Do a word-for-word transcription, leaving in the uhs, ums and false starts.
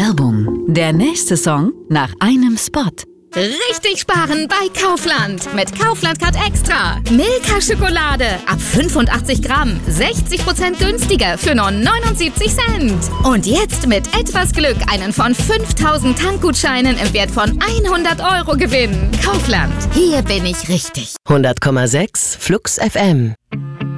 Werbung. Der nächste Song nach einem Spot. Richtig sparen bei Kaufland. Mit Kaufland Card Extra. Milka-Schokolade ab fünfundachtzig Gramm. sechzig Prozent günstiger für nur neunundsiebzig Cent. Und jetzt mit etwas Glück einen von fünftausend Tankgutscheinen im Wert von hundert Euro gewinnen. Kaufland. Hier bin ich richtig. hundert Komma sechs Flux F M